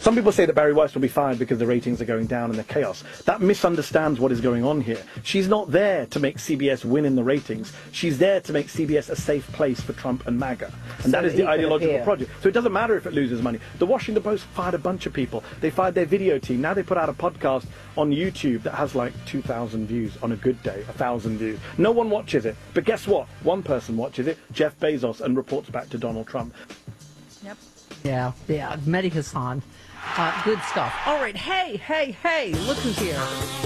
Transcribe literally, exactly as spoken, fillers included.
Some people say that Barry Weiss will be fired because the ratings are going down and the chaos. That misunderstands what is going on here. She's not there to make C B S win in the ratings. She's there to make C B S a safe place for Trump and MAGA. And so that is the ideological appear. project. So it doesn't matter if it loses money. The Washington Post fired a bunch of people. They fired their video team. Now they put out a podcast on YouTube that has like two thousand views on a good day, one thousand views. No one watches it. But guess what? One person watches it, Jeff Bezos, and reports back to Donald Trump. Yep. Yeah, yeah, Mehdi Hasan. Uh, good stuff. All right, hey, hey, hey, look who's here.